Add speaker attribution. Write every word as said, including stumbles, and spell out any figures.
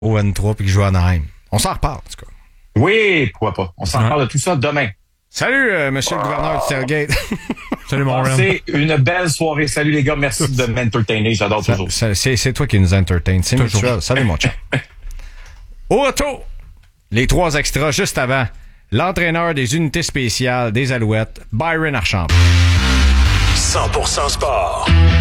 Speaker 1: au N trois puis qui joue à Anaheim. On s'en reparle, en tout cas.
Speaker 2: Oui, pourquoi pas. On s'en
Speaker 3: Ouais.
Speaker 2: reparle de tout ça demain.
Speaker 1: Salut, euh, monsieur le gouverneur du Tailgate.
Speaker 3: Salut, mon Ren.
Speaker 2: C'est une belle soirée. Salut les gars, merci de m'entertainer. J'adore
Speaker 1: Ça-
Speaker 2: toujours.
Speaker 1: ça- c'est, c'est toi qui nous entertain. C'est
Speaker 3: Toujours.
Speaker 1: mutuel. Salut, mon chat. Au retour, les trois extras juste avant. L'entraîneur des unités spéciales des Alouettes, Byron Archambault.
Speaker 4: cent pour cent sport.